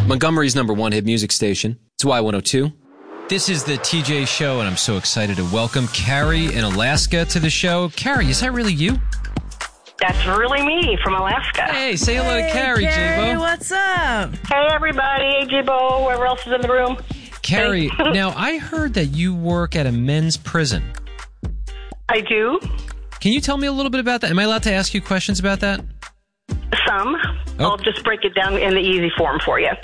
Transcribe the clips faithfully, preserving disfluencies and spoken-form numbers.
Montgomery's number one hit music station. It's Y one oh two. This is the T J Show, and I'm so excited to welcome Carrie in Alaska to the show. Carrie, is that really you? That's really me from Alaska. Hey, say hello hey, to Carrie, Carrie, J-Bo. what's up? Hey, everybody. Hey, J-Bo. Whoever else is in the room. Carrie, Hey. now I heard that you work at a men's prison. I do. Can you tell me a little bit about that? Am I allowed to ask you questions about that? Some. Oh. I'll just break it down in the easy form for you.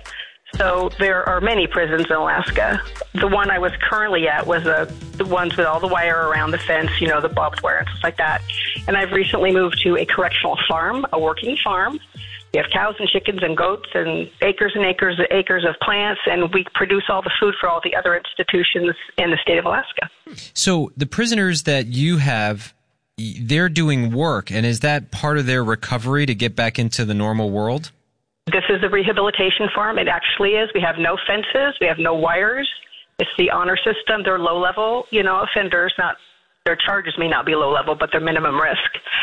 So there are many prisons in Alaska. The one I was currently at was a, the ones with all the wire around the fence, you know, the barbed wire and stuff like that. And I've recently moved to a correctional farm, a working farm. We have cows and chickens and goats and acres and acres and acres of plants, and we produce all the food for all the other institutions in the state of Alaska. So the prisoners that you have, they're doing work, and is that part of their recovery to get back into the normal world? This is a rehabilitation farm. It actually is. We have no fences. We have no wires. It's the honor system. They're low-level, you know, offenders. Not their charges may not be low-level, but they're minimum risk.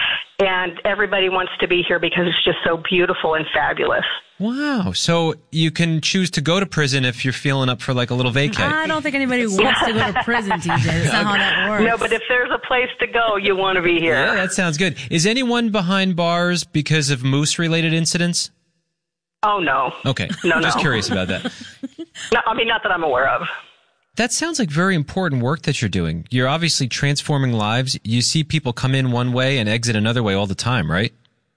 And everybody wants to be here because it's just so beautiful and fabulous. Wow. So you can choose to go to prison if you're feeling up for like a little vacay. I don't think anybody wants to go to prison, T J. That's not how that works. No, but if there's a place to go, you want to be here. Yeah, that sounds good. Is anyone behind bars because of moose-related incidents? Oh, no. Okay. No, Just no. curious about that. No, I mean, not that I'm aware of. That sounds like very important work that you're doing. You're obviously transforming lives. You see people come in one way and exit another way all the time, right?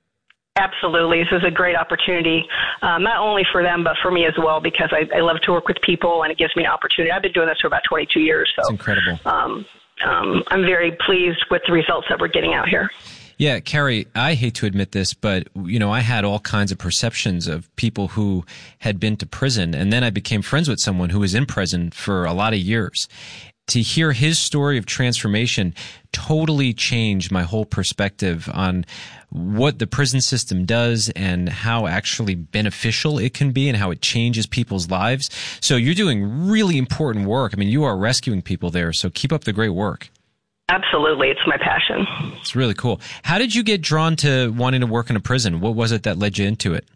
Absolutely. This is a great opportunity, um, not only for them, but for me as well, because I, I love to work with people, and it gives me an opportunity. I've been doing this for about twenty-two years. So It's incredible. Um, um, I'm very pleased with the results that we're getting out here. Yeah, Carrie, I hate to admit this, but, you know, I had all kinds of perceptions of people who had been to prison, and then I became friends with someone who was in prison for a lot of years. To hear his story of transformation totally changed my whole perspective on what the prison system does and how actually beneficial it can be and how it changes people's lives. So you're doing really important work. I mean, you are rescuing people there, so keep up the great work. Absolutely. It's my passion. It's really cool. How did you get drawn to wanting to work in a prison? What was it that led you into it?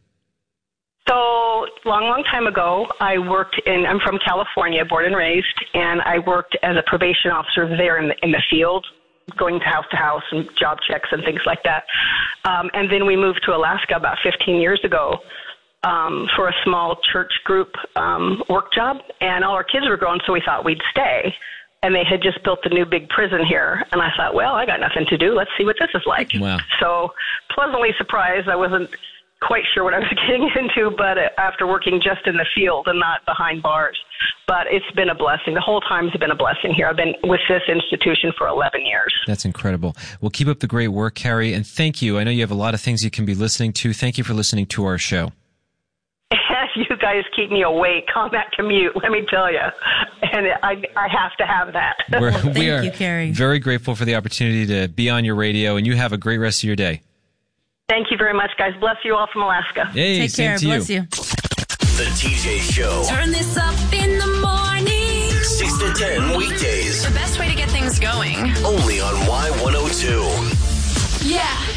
So, long, long time ago, I worked in, I'm from California, born and raised, and I worked as a probation officer there in the, in the field, going to house to house and job checks and things like that. Um, and then we moved to Alaska about fifteen years ago um, for a small church group um, work job, and all our kids were grown, so we thought we'd stay. And they had just built the new big prison here. And I thought, well, I got nothing to do. Let's see what this is like. Wow. So pleasantly surprised. I wasn't quite sure what I was getting into, but after working just in the field and not behind bars. But it's been a blessing. The whole time has been a blessing here. I've been with this institution for eleven years. That's incredible. Well, keep up the great work, Carrie. And thank you. I know you have a lot of things you can be listening to. Thank you for listening to our show. You guys keep me awake on that commute, let me tell you. And I, I have to have that. We're, Well, thank we are you, Carrie. very grateful for the opportunity to be on your radio, and you have a great rest of your day. Thank you very much, guys. Bless you all from Alaska. Hey, Take same care. to Bless you. The T J Show. Turn this up in the morning. six to ten weekdays. The best way to get things going. Only on Y one oh two. Yeah.